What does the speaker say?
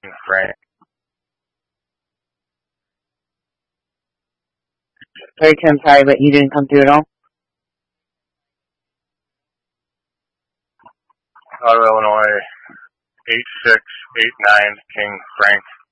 Frank. Sorry, Tim, sorry, but you didn't come through at all. Illinois 8689 King Frank.